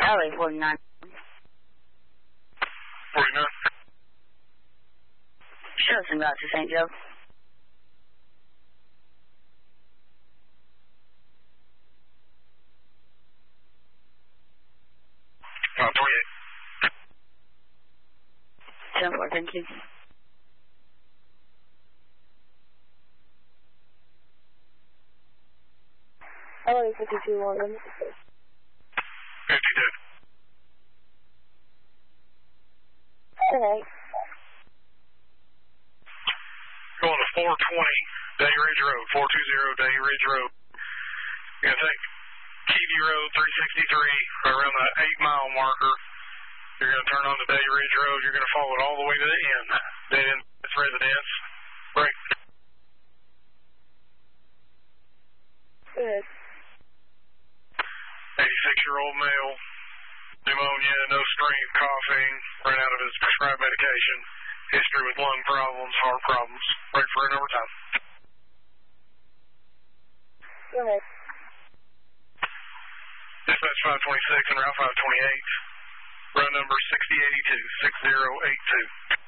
LA 49. 49? Shows en route to St. Joe. Oh, 28. 10-4, thank you. LA 52-1, let me see. 52. Alright. Going to 420 Day Ridge Road, 420 Day Ridge Road. You're going to take Keevy Road 363 right around the 8-mile marker. You're going to turn on the Day Ridge Road. You're going to follow it all the way to the end. Dead end residence. Break. Good. 86-year-old male. Pneumonia, no strength, coughing, ran out of his prescribed medication. History with lung problems, heart problems. Break for an overtime. Go ahead. Dispatch 526 and Route 528. Run number 6082, 6082.